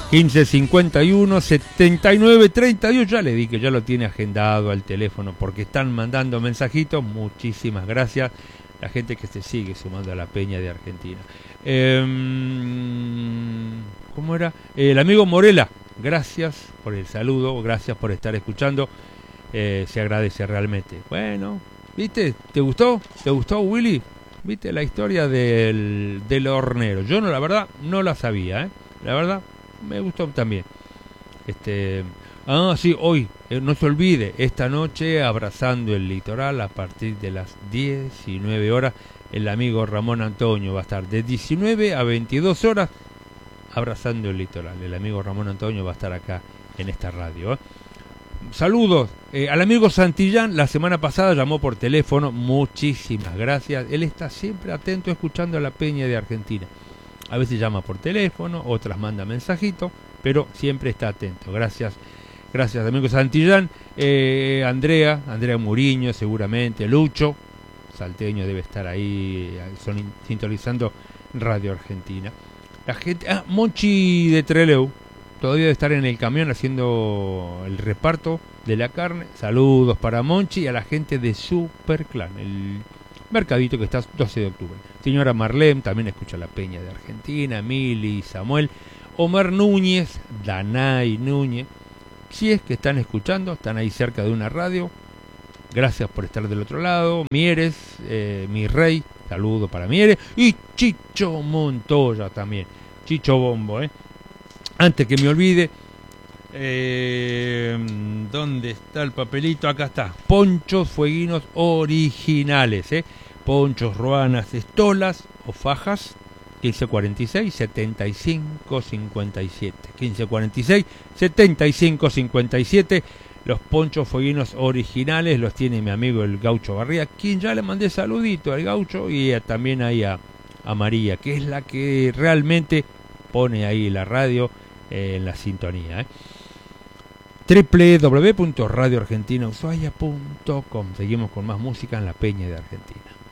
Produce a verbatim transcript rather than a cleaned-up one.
quince cincuenta y uno setenta y nueve treinta y ocho. Ya le di que ya lo tiene agendado al teléfono porque están mandando mensajitos. Muchísimas gracias. La gente que se sigue sumando a la Peña de Argentina. Eh, ¿Cómo era? Eh, el amigo Morela, gracias por el saludo, gracias por estar escuchando. Eh, se agradece realmente. Bueno, ¿viste? ¿Te gustó? ¿Te gustó, Willy? ¿Viste la historia del, del hornero? Yo no, la verdad, no la sabía, ¿eh? La verdad, me gustó también. Este, ah, sí, hoy, eh, no se olvide, esta noche, Abrazando el Litoral, a partir de las diecinueve horas, el amigo Ramón Antonio va a estar de diecinueve a veintidós horas, Abrazando el Litoral. El amigo Ramón Antonio va a estar acá en esta radio, ¿eh? Saludos eh, al amigo Santillán. La semana pasada llamó por teléfono. Muchísimas gracias. Él está siempre atento escuchando a la Peña de Argentina. A veces llama por teléfono, otras manda mensajitos, pero siempre está atento. Gracias, gracias amigo Santillán. eh, Andrea, Andrea Muriño seguramente, Lucho salteño debe estar ahí, son in, sintonizando Radio Argentina. La gente, ah, Monchi de Trelew todavía debe estar en el camión haciendo el reparto de la carne. Saludos para Monchi y a la gente de Superclan, el mercadito que está doce de octubre. Señora Marlene también escucha la Peña de Argentina. Mili, Samuel, Omar Núñez, Danay Núñez. Si es que están escuchando, están ahí cerca de una radio. Gracias por estar del otro lado. Mieres, eh, mi rey, saludo para Mieres. Y Chicho Montoya también. Chicho Bombo, eh. Antes que me olvide, eh, ¿dónde está el papelito? Acá está. Ponchos fueguinos originales, eh. Ponchos, ruanas, estolas o fajas. quince cuarenta y seis, setenta y cinco cincuenta y siete. quince cuarenta y seis, setenta y cinco cincuenta y siete. Los ponchos fueguinos originales los tiene mi amigo el Gaucho Barría, quien ya le mandé saludito al Gaucho, y a, también ahí a, a María, que es la que realmente pone ahí la radio eh, en la sintonía. ¿eh? doble u doble u doble u punto radio argentina ushuaia punto com. Seguimos con más música en la Peña de Argentina.